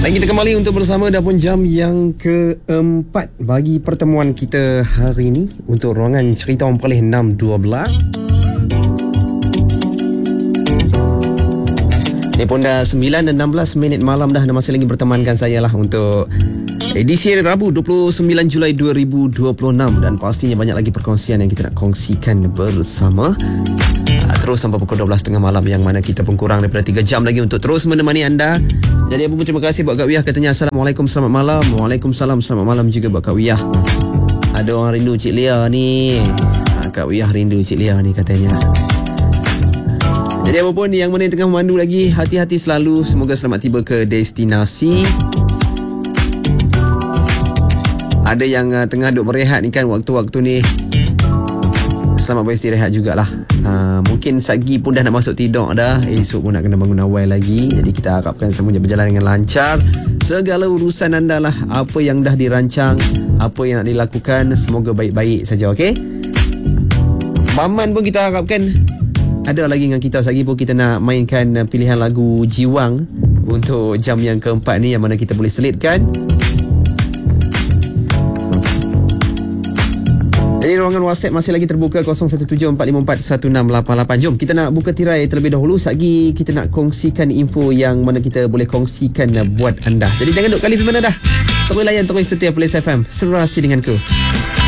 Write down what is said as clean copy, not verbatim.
Baik, kita kembali untuk bersama dah pun jam yang keempat bagi pertemuan kita hari ini untuk ruangan cerita orang perleh 6.12. Ini pun dah 9 dan 16 minit malam dah, dan masih lagi bertemankan saya lah untuk edisi hari Rabu 29 Julai 2026, dan pastinya banyak lagi perkongsian yang kita nak kongsikan bersama. Terus sampai pukul 12.30 malam, yang mana kita pun kurang daripada 3 jam lagi untuk terus menemani anda. Jadi apa pun terima kasih buat Kak Wiyah, katanya Assalamualaikum, selamat malam. Waalaikumsalam, selamat malam juga buat Kak Wiyah. Ada orang rindu Cik Lia ni. Kak Wiyah rindu Cik Lia ni katanya. Jadi apa pun yang mana yang tengah memandu lagi, hati-hati selalu, semoga selamat tiba ke destinasi. Ada yang tengah duk berehat ni kan waktu-waktu ni, selamat beristirahat jugalah. Mungkin Sagi pun dah nak masuk tidur dah, esok pun nak kena bangun awal lagi. Jadi kita harapkan semuanya berjalan dengan lancar. Segala urusan anda lah, apa yang dah dirancang, apa yang nak dilakukan, semoga baik-baik saja, okey? Maman pun kita harapkan ada lagi dengan kita. Sagi pun kita nak mainkan pilihan lagu Jiwang untuk jam yang keempat ni, yang mana kita boleh selitkan. Jadi ruangan WhatsApp masih lagi terbuka 0174541688. Jom kita nak buka tirai terlebih dahulu. Sagi kita nak kongsikan info yang mana kita boleh kongsikan buat anda. Jadi jangan duk kali di mana dah. Terus layan, terus setia Police FM. Serasi denganku.